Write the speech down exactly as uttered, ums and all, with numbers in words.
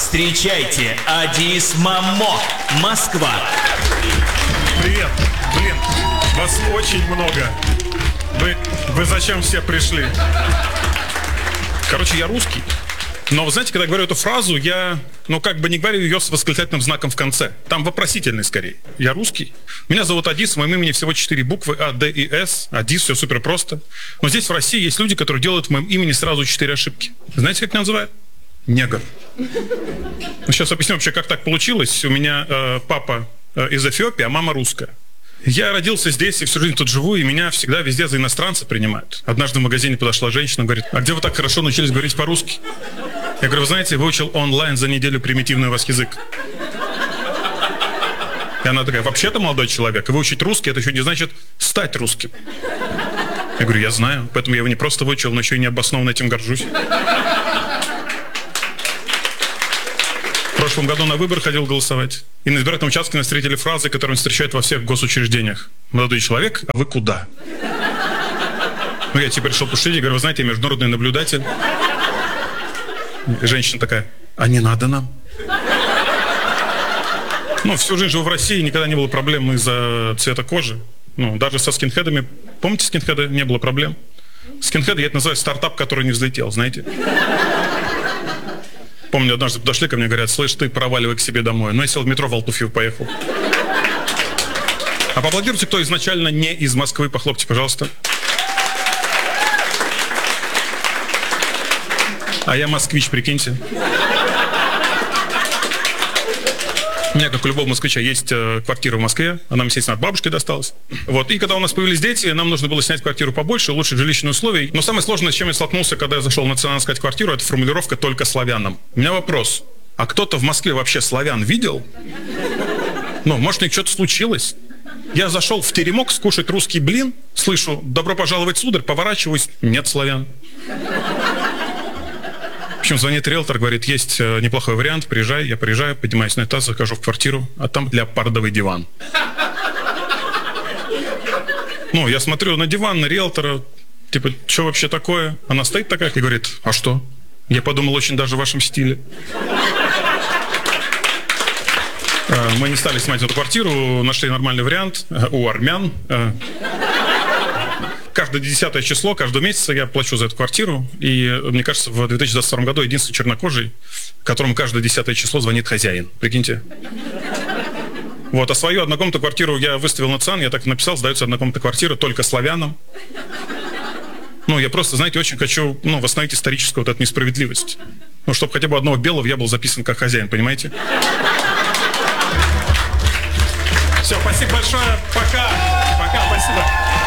Встречайте, Адис Мамо, Москва. Привет. Блин, вас очень много. Вы, вы зачем все пришли? Короче, я русский. Но вы знаете, когда я говорю эту фразу, я, ну, как бы не говорю ее с восклицательным знаком в конце. Там вопросительный скорее. Я русский. Меня зовут Адис, в моем имени всего четыре буквы: А, Д и С. Адис, все супер просто. Но здесь, в России, есть люди, которые делают в моем имени сразу четыре ошибки. Знаете, как меня называют? Негр. Ну, сейчас объясню вообще, как так получилось. У меня э, папа э, из Эфиопии, а мама русская. Я родился здесь и всю жизнь тут живу, и меня всегда везде за иностранца принимают. Однажды в магазине подошла женщина, говорит: а где вы так хорошо научились говорить по-русски? Я говорю: вы знаете, выучил онлайн за неделю примитивный у вас язык. И она такая: вообще-то, молодой человек, выучить русский — это еще не значит стать русским. Я говорю: я знаю, поэтому я его не просто выучил, но еще и необоснованно этим горжусь. В прошлом году на выборы ходил голосовать. И на избирательном участке нас встретили фразы, которые он встречает во всех госучреждениях. Молодой человек, а вы куда? Ну, я типа решил пошутить, говорю: вы знаете, я международный наблюдатель. И женщина такая: а не надо нам? Ну, всю жизнь живу в России, никогда не было проблем из-за цвета кожи. Ну, даже со скинхедами. Помните скинхеды? Не было проблем. Скинхеды, я это называю стартап, который не взлетел, знаете? Помню, однажды подошли ко мне, говорят: слышь, ты проваливай к себе домой. Ну, я сел в метро в Алтуфьево, поехал. А поаплодируйте, кто изначально не из Москвы, похлопайте, пожалуйста. А я москвич, прикиньте. У меня, как у любого москвича, есть э, квартира в Москве. Она мне, естественно, от бабушки досталась. Вот. И когда у нас появились дети, нам нужно было снять квартиру побольше, улучшить жилищные условия. Но самое сложное, с чем я столкнулся, когда я зашел в национальную искать квартиру, это формулировка «только славянам». У меня вопрос: а кто-то в Москве вообще славян видел? Ну, может, у них что-то случилось? Я зашел в теремок скушать русский блин, слышу: добро пожаловать, сударь, поворачиваюсь, нет славян. В общем, звонит риэлтор, говорит: есть э, неплохой вариант, приезжай. Я приезжаю, поднимаюсь на этаж, захожу в квартиру, а там леопардовый диван. Ну, я смотрю на диван, на риэлтора, типа, что вообще такое? Она стоит такая и говорит: а что? Я подумал, очень даже в вашем стиле. Э, мы не стали снимать эту квартиру, нашли нормальный вариант э, у армян. Э, Каждое десятое число, каждого месяца я плачу за эту квартиру. И, мне кажется, в две тысячи двадцать втором году единственный чернокожий, которому каждое десятое число звонит хозяин. Прикиньте. Вот, а свою однокомнатную квартиру я выставил на ЦИАН, я так и написал: сдается однокомнатная квартира только славянам. Ну, я просто, знаете, очень хочу, ну, восстановить историческую вот эту несправедливость. Ну, чтобы хотя бы одного белого я был записан как хозяин, понимаете? Все, спасибо большое. Пока. Пока, спасибо.